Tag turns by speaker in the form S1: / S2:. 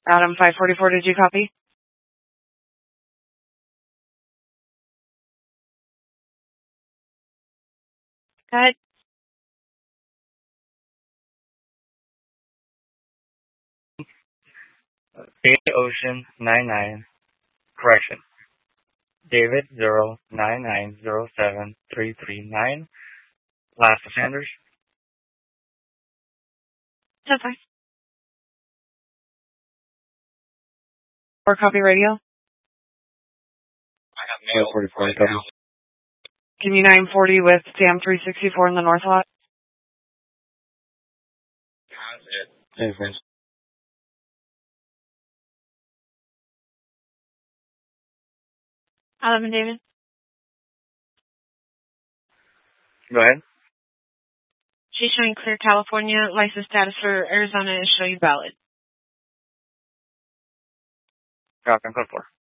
S1: Adam 544, did you copy? Go ahead.
S2: Bay Ocean 99, correction. David 099073339, last offenders.
S1: That's fine. Or copy radio?
S2: I have mail 44 right now.
S1: Give me 940 with Sam 364 in the north lot.
S2: Hey, friends.
S1: Adam and David.
S2: Go ahead.
S1: She's showing clear California. License status for Arizona is showing valid.
S2: Copy on code 4.